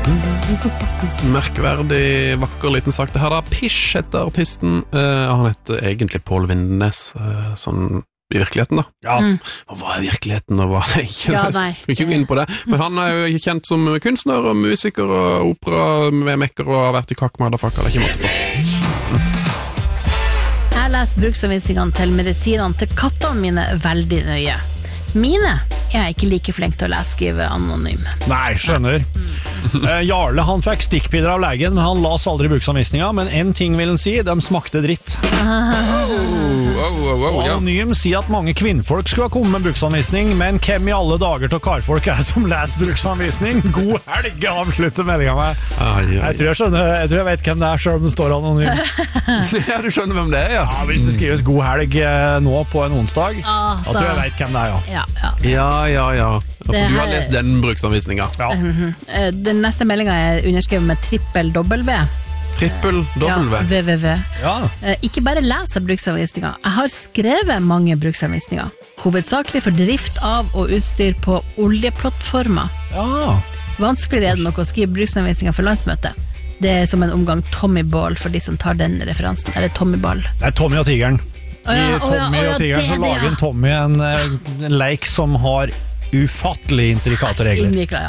Merkverdig, vakker liten sak. Det her da, Pish heter artisten. Han heter egentlig Pål Vindnes, sånn i virkeligheten da. Ja, og hva virkeligheten, og hva ikke? Ja, jeg skal ikke gå inn på det. Men han jo kjent som kunstner og musiker og opera-mekker og har vært i Kakk-Motherfucker, det er ikke måte på. Jeg leser bruksanvisningene til medisinene til kattene mine veldig nøye. Mine er jeg ikke like flink til å lese, skrive anonym. Nei, skjønner. Jarle, han fikk stikkpiller av legen, men han las aldri bruksanvisninga, men en ting vil han si, de smakte dritt. Anonym sier at mange kvinnfolk skulle ha kommet med bruksanvisning, men hvem i alle dager til karfolk som leser bruksanvisning? God helg, avslutter meldingen med. Jeg tror jeg vet hvem det er, selv om det står anonym. Ja, du skjønner hvem det er, ja. Ja, hvis det skrives god helg nå på en onsdag, da tror jeg vet hvem det er, ja. Ja. Du har lest den bruksanvisninga. Ja. Den neste meldingen er underskrevet med trippel W. Trippel W? Ja, www. Ja. Ikke bare leser bruksanvisninger. Jeg har skrevet mange bruksanvisninger. Hovedsakelig for drift av og utstyr på oljeplattformer. Ja. Vanskeligere er det nok å skrive bruksanvisninger for landsmøtet. Det er som en omgang Tommy Ball for de som tar den referansen. Eller Tommy Ball. Det er Tommy og Tigeren. I Tommy og Tigeren så lager en Tommy en leik som har ufattelig intrikate regler.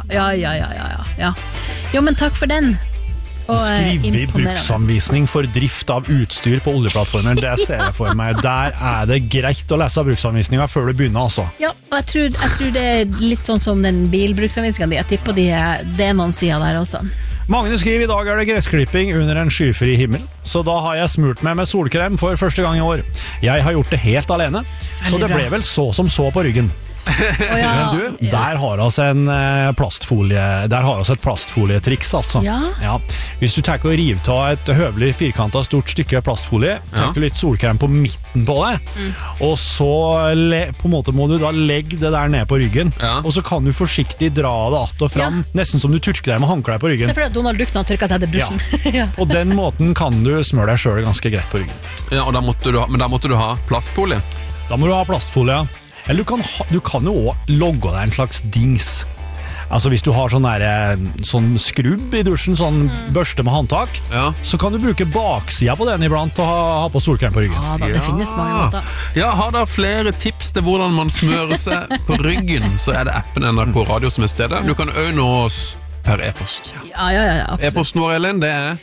Ja. Jo, men takk for den. Skriv i bruksanvisning for drift av utstyr på oljeplattformer. Det ser jeg for meg. Der er det greit å lese bruksanvisninga før du begynner, altså. Ja, og jeg tror det er litt sånn som den bilbruksanvisninga. Jeg tipper det er noen sider der også. Magne skriver, i dag er det gressklipping under en skyfri himmel, så da har jeg smurt meg med solkrem for første gang i år. Jeg har gjort det helt alene, så det ble vel så som så på ryggen. Men du, der har altså en plastfolie, der har altså et plastfolietriks, altså. Ja. Hvis du tenker å rive av et høvelig firkantet stort stykke plastfolie, tenker du litt solkrem på midten på det, og så på en måte må du da legge det der ned på ryggen, og så kan du forsiktig dra det att og fram, nesten som du tørker deg med håndklær på ryggen. Se for deg at Donald Duck når han tørker seg etter dusjen. På den måten kan du smøre deg selv ganske greit på ryggen. Ja, og da måtte du ha plastfolie? Da må du ha plastfolie, ja. Eller du kan jo også logge deg en slags dings. Altså hvis du har sånn skrubb i dusjen, sånn børste med håndtak, så kan du bruke baksida på den iblant og ha på solkrem på ryggen. Ja, det finnes mange måter. Ja, har dere flere tips til hvordan man smører seg på ryggen, så er det appen NRK Radio som er stedet. Du kan også nå oss per e-post. Ja, absolutt. E-posten vår, Elin, det er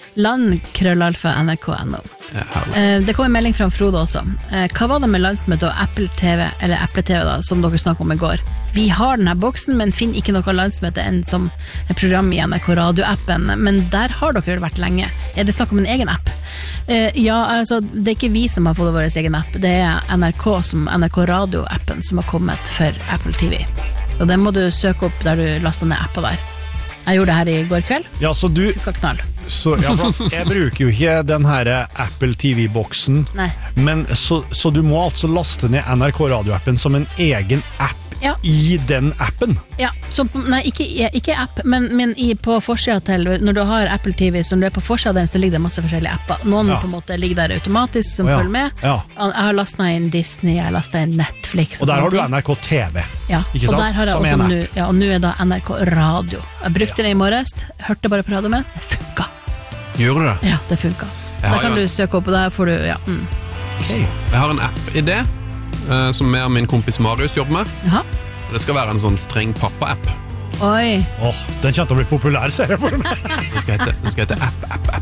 land@nrk.no. Det kom en melding fra Frode også. Hva var det med landsmøte og Apple TV, eller Apple TV da, som dere snakket om i går? Vi har denne boksen, men finner ikke noe landsmøte enn som et program i NRK Radio-appen, men der har dere vært lenge. Er det snakk om en egen app? Ja, altså, det er ikke vi som har fått vår egen app, det er NRK Radio-appen som har kommet for Apple TV. Og den må du søke opp der du laster ned appa der. Jeg gjorde det her i går kveld. Ja, så du... Funka knall. Jeg bruker jo ikke den her Apple TV-boksen, men så du må altså laste ned NRK Radio-appen som en egen app i den appen? Ja, så, nei, ikke app, men på forsida til, når du har Apple TV, så når du er på forsida der, så ligger det masse forskjellige apper. Noen på en måte ligger der automatisk som følger med. Jeg har lastet inn Disney, jeg har lastet inn Netflix. Og der har du NRK TV, ikke sant? Og der har jeg også nå, og nå er da NRK Radio. Jeg brukte det i morges, hørte bare på radio med, det funka. Gjorde det? Ja, det funka. Da kan du søke opp, og der får du, Jeg har en app-idé som jeg og min kompis Marius jobber med. Det skal være en sånn streng pappa-app. Oi. Den kommer til å bli populær, ser jeg for meg. Den skal hete app.